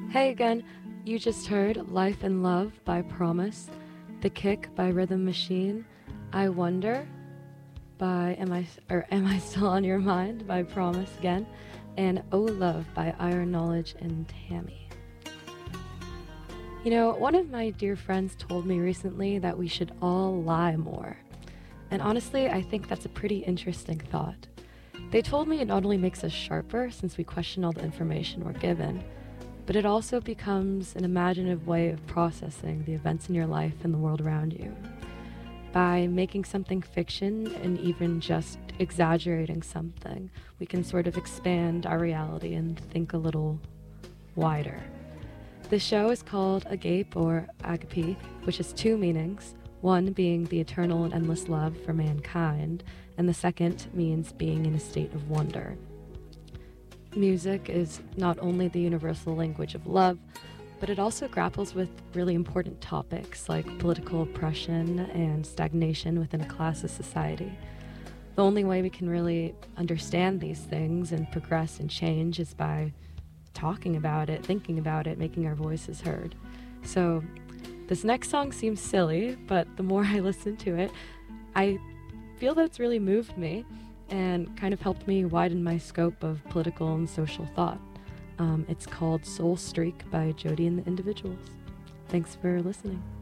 Hey again, you just heard Life and Love by Promise, The Kick by Rhythm Machine, I Wonder by Am I Still on Your Mind by Promise again, and Oh Love by Iron Knowledge and Tammy. You know, one of my dear friends told me recently that we should all lie more. And honestly, I think that's a pretty interesting thought. They told me it not only makes us sharper since we question all the information we're given, but it also becomes an imaginative way of processing the events in your life and the world around you. By making something fiction and even just exaggerating something, we can sort of expand our reality and think a little wider. The show is called Agape or Agape, which has two meanings, one being the eternal and endless love for mankind, and the second means being in a state of wonder. Music is not only the universal language of love, but it also grapples with really important topics like political oppression and stagnation within a classist society. The only way we can really understand these things and progress and change is by talking about it, thinking about it, making our voices heard. So, this next song seems silly, but the more I listen to it, I feel that it's really moved me and kind of helped me widen my scope of political and social thought. It's called Soul Streak by Jody and the Individuals. Thanks for listening.